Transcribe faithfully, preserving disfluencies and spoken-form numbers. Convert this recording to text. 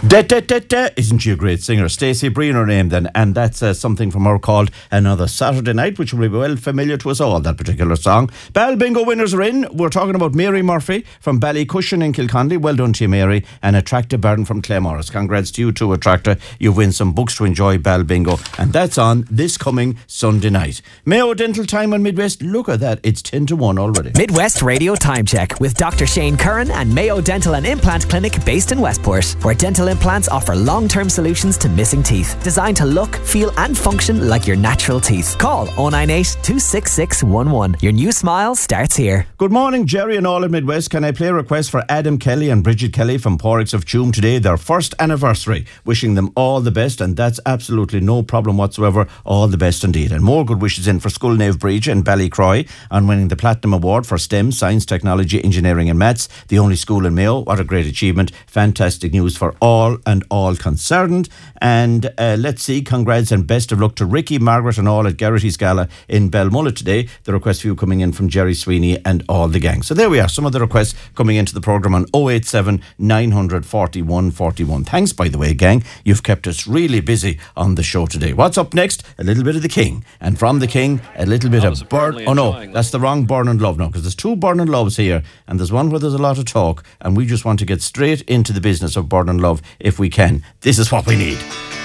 Da, da, da, da. Isn't she a great singer? Stacey Breen, her name then, and that's uh, something from her called Another Saturday Night, which will be well familiar to us all, that particular song. Ball Bingo winners are in. We're talking about Mary Murphy from Ballycushion in Kilcondy. Well done to you, Mary. And Attracta Byrne from Claremorris. Congrats to you too, Attracta. You've won some books to enjoy Ball Bingo, and that's on this coming Sunday night. Mayo Dental Time on Midwest. Look at that, it's ten to one already. Midwest Radio Time Check with Doctor Shane Curran and Mayo Dental and Implant Clinic based in Westport, where dental implants offer long-term solutions to missing teeth, designed to look, feel and function like your natural teeth. Call oh nine eight, two six six one one. Your new smile starts here. Good morning, Jerry and all at Midwest. Can I play a request for Adam Kelly and Bridget Kelly from Porricks of Tuam today, their first anniversary? Wishing them all the best, and that's absolutely no problem whatsoever. All the best indeed. And more good wishes in for Scullnave Bridge and Ballycroy on winning the Platinum Award for STEM, Science, Technology, Engineering and Maths, the only school in Mayo. What a great achievement. Fantastic news for all and all concerned. And uh, let's see, congrats and best of luck to Ricky, Margaret and all at Garrity's Gala in Belmullet today. The request for you coming in from Jerry Sweeney and all the gang. So there we are, some of the requests coming into the programme on oh eight seven, nine four one, four one. Thanks, by the way, gang. You've kept us really busy on the show today. What's up next? A little bit of the King. And from the King, a little bit of Burn. Oh no, that's the wrong Burn and Love now, because there's two Burn and Loves here, and there's one where there's a lot of talk, and we just want to get straight into the business of Burn and Love if we can. This is what we need.